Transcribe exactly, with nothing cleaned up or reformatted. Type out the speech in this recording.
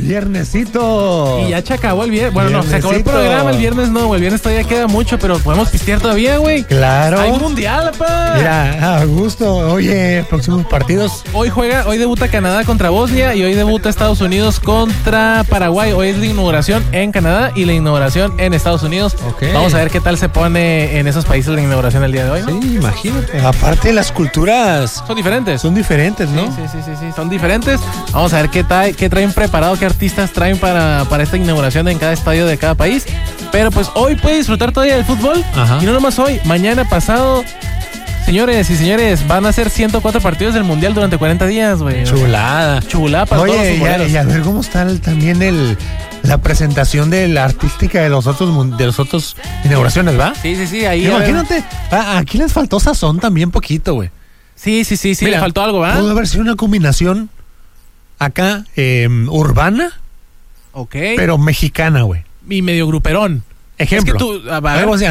viernesito. Y ya se acabó el viernes. Bueno, no, se acabó el Viernesito. programa el viernes, no, güey. El viernes todavía queda mucho, pero podemos pistear todavía, güey. Claro. Hay mundial, papá. Mira, a gusto. Oye, próximos partidos. Hoy juega, hoy debuta Canadá contra Bosnia y hoy debuta Estados Unidos contra Paraguay. Hoy es la inauguración en Canadá y la inauguración en Estados Unidos. Ok. Vamos a ver qué tal se pone en esos países la inauguración el día de hoy, ¿no? Sí, imagínate. Aparte, las culturas Son diferentes. son diferentes, ¿no? Sí, sí, sí, sí, sí, son diferentes. Vamos a ver qué, trae, qué traen preparado, qué artistas traen para, para esta inauguración en cada estadio de cada país. Pero pues hoy puede disfrutar todavía del fútbol. Ajá. Y no nomás hoy, mañana pasado. Señores y señores, van a ser ciento cuatro partidos del Mundial durante cuarenta días, güey. Chulada. Chulada para todos Oye, los y a, futboleros. y a ver cómo está el- también el la presentación de la artística de los otros mun- de los otros inauguraciones, ¿va? Sí, sí, sí, ahí. a ver. Imagínate, ah, aquí les faltó sazón también poquito, güey. Sí, sí, sí, sí, Mira, le faltó algo, ¿va? Pudo haber sido una combinación acá eh, urbana, Ok. pero mexicana, güey. Y medio gruperón. Ejemplo. Es que tú, a ver, Algo así,